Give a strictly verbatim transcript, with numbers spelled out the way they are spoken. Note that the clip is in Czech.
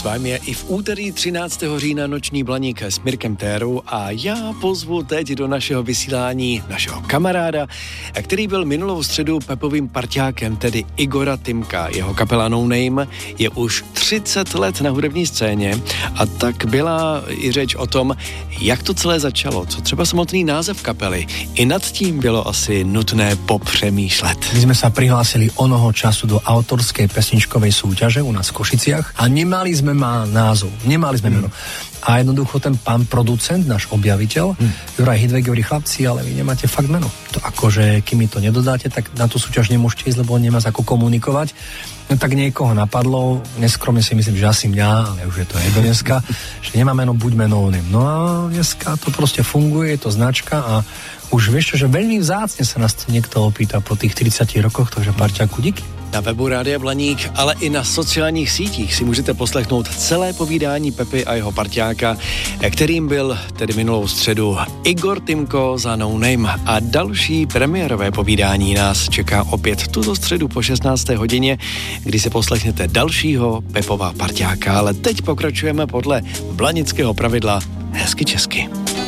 vámi je i v úterý třináctého října noční blaník s Mirkem Térou a já pozvu teď do našeho vysílání našeho kamaráda, který byl minulou středu Pepovým parťákem, tedy Igora Tymka. Jeho kapela No Name je už třicet let na hudební scéně a tak byla i řeč o tom, jak to celé začalo, co třeba samotný název kapely. I nad tím bylo asi nutné popřemýšlet. My sme sa prihlásili onoho času do autorskej pesničkovej súťaže u nás v Košiciach a nemali sme má názov, nemali sme meno. A jednoducho ten pán producent, náš objaviteľ, hmm. Juraj Hidvek, hovorí, chlapci, ale vy nemáte fakt meno. To akože, kým mi to nedodáte, tak na tú súťaž nemôžete ísť, lebo nemá ako komunikovať. No tak niekoho napadlo, neskromne si myslím, že asi mňa, ale už je to jedno dneska, že nemá meno, buď menovaným. No a dneska to proste funguje, je to značka a už vieš čo, že veľmi vzácne sa nás niekto opýta po tých tridsiatich rokoch, takže parťáku, díky. Na webu Rádia Blaník, ale i na sociálních sítích si můžete poslechnout celé povídání Pepy a jeho parťáka, kterým byl tedy minulou středu Igor Tymko za No Name. A další premiérové povídání nás čeká opět tuto středu po šestnácté hodině, kdy si poslechnete dalšího Pepova parťáka. Ale teď pokračujeme podle blanického pravidla hezky česky.